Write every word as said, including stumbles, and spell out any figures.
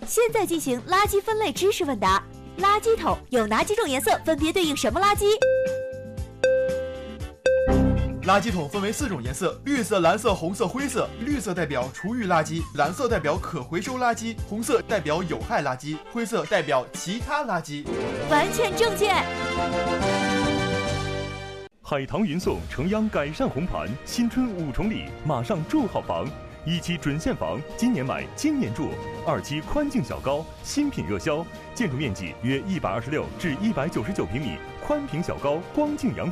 现在进行垃圾分类知识问答。垃圾桶有哪几种颜色？分别对应什么垃圾？ 垃圾桶分为四种颜色：绿色、蓝色、红色、灰色。绿色代表厨余垃圾，蓝色代表可回收垃圾，红色代表有害垃圾，灰色代表其他垃圾。 完全正确。 海棠云送城央改善红盘，新春五重礼，马上住好房。一期准现房，今年买，今年住；二期宽净小高，新品热销，建筑面积约一百二十六至一百九十九平米，宽平小高，光净洋房。